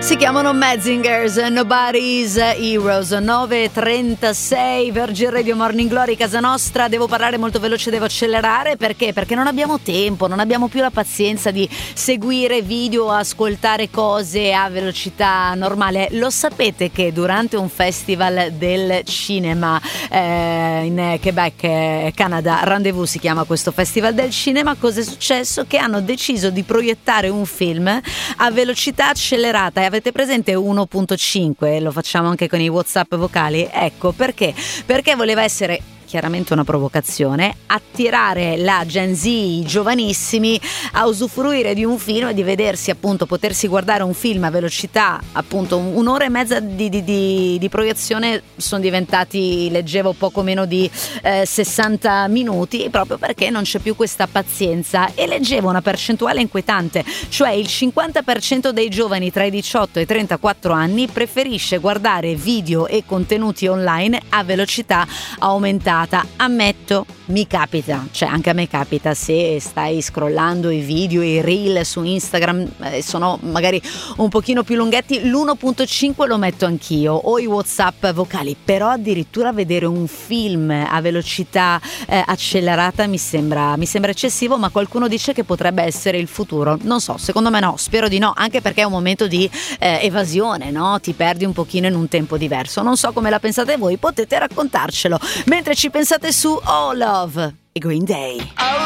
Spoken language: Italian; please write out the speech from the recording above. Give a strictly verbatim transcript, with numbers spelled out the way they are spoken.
Si chiamano Menzingers, Nobody's Heroes. Nove e trentasei, Virgin Radio Morning Glory, casa nostra. Devo parlare molto veloce, devo accelerare. Perché? Perché non abbiamo tempo, non abbiamo più la pazienza di seguire video, ascoltare cose a velocità normale. Lo sapete che durante un festival del cinema eh, in Quebec, eh, Canada, Rendezvous si chiama questo festival del cinema, cosa è successo? Che hanno deciso di proiettare un film a velocità accelerata. E avete presente uno punto cinque? Lo facciamo anche con i WhatsApp vocali. Ecco perché perché voleva essere chiaramente una provocazione, attirare la Gen Z, i giovanissimi, a usufruire di un film e di vedersi, appunto, potersi guardare un film a velocità, appunto un'ora e mezza di, di, di, di proiezione sono diventati, leggevo, poco meno di eh, sessanta minuti, proprio perché non c'è più questa pazienza. E leggevo una percentuale inquietante, cioè il cinquanta per cento dei giovani tra i diciotto e i trentaquattro anni preferisce guardare video e contenuti online a velocità aumentata. Ammetto, mi capita, cioè anche a me capita, se stai scrollando i video, i reel su Instagram, eh, sono magari un pochino più lunghetti, l'uno punto cinque lo metto anch'io, o i WhatsApp vocali, però addirittura vedere un film a velocità eh, accelerata mi sembra, mi sembra eccessivo, ma qualcuno dice che potrebbe essere il futuro. Non so, secondo me no, spero di no, anche perché è un momento di eh, evasione, no? Ti perdi un pochino in un tempo diverso. Non so come la pensate voi, potete raccontarcelo mentre ci pensate su Oh Love e Green Day. Oh